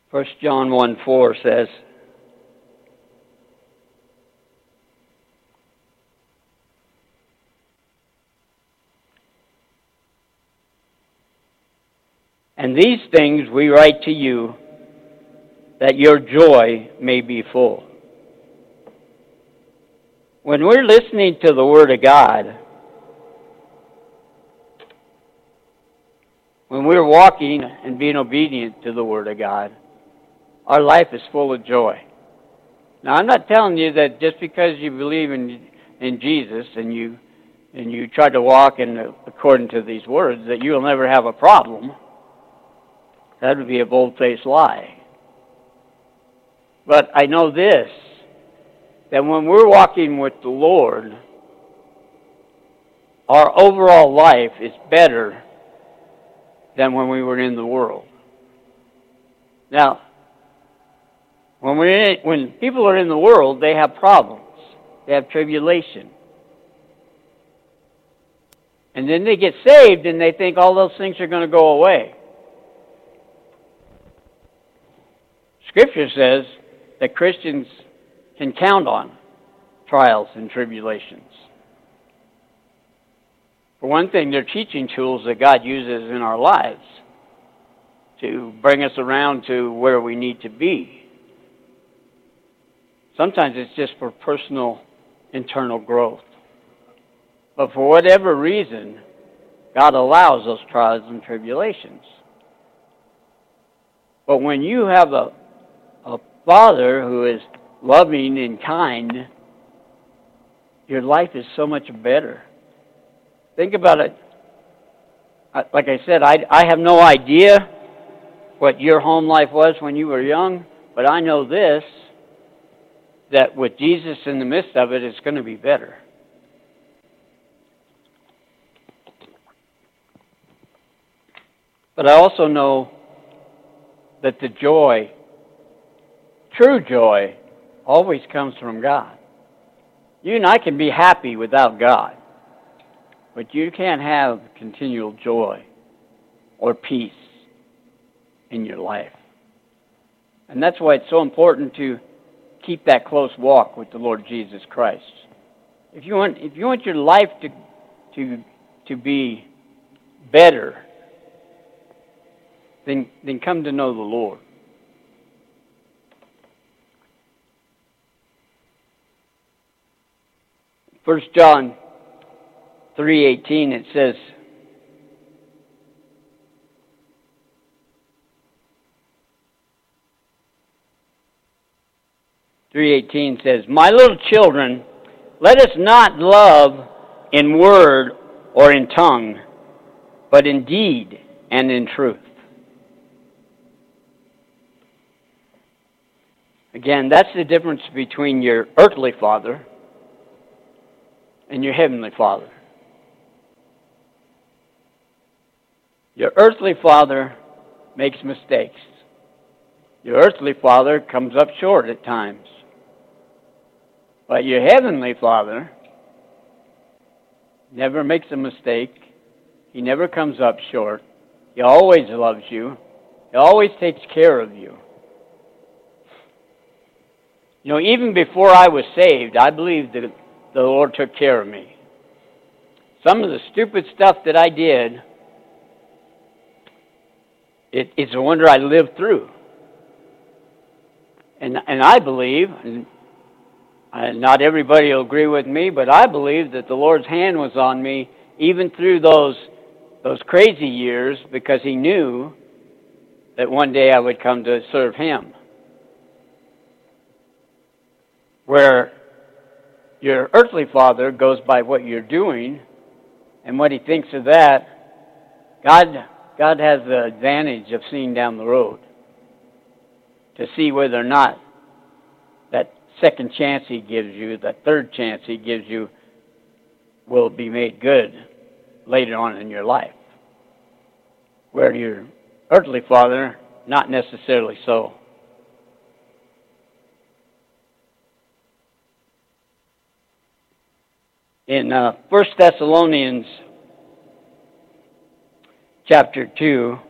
First John 1:4 says, "And these things we write to you, that your joy may be full." When we're listening to the Word of God, when we're walking and being obedient to the Word of God, our life is full of joy. Now, I'm not telling you that just because you believe in Jesus and you try to walk according to these words that you'll never have a problem. That would be a bold-faced lie. But I know this, that when we're walking with the Lord, our overall life is better than when we were in the world. Now, when people are in the world, they have problems. They have tribulation. And then they get saved and they think all those things are going to go away. Scripture says that Christians can count on trials and tribulations. For one thing, they're teaching tools that God uses in our lives to bring us around to where we need to be. Sometimes it's just for personal internal growth. But for whatever reason, God allows those trials and tribulations. But when you have a Father who is loving and kind, your life is so much better. Think about it. Like I said, I have no idea what your home life was when you were young, but I know this, that with Jesus in the midst of it, it's going to be better. But I also know that the joy, true joy, always comes from God. You and I can be happy without God, but you can't have continual joy or peace in your life. And that's why it's so important to keep that close walk with the Lord Jesus Christ. If you want your life to be better, then come to know the Lord. First John 3:18, it says, "My little children, let us not love in word or in tongue, but in deed and in truth." Again, that's the difference between your earthly father and your heavenly Father. Your earthly father makes mistakes. Your earthly father comes up short at times. But your heavenly Father never makes a mistake. He never comes up short. He always loves you. He always takes care of you. You know, even before I was saved, I believed that the Lord took care of me. Some of the stupid stuff that I did, it's a wonder I lived through. And I believe, and not everybody will agree with me, but I believe that the Lord's hand was on me even through those crazy years, because He knew that one day I would come to serve Him. Where your earthly father goes by what you're doing and what he thinks of that, God has the advantage of seeing down the road to see whether or not that second chance He gives you, that third chance He gives you, will be made good later on in your life. Where your earthly father, not necessarily so. In 1 Thessalonians chapter 2,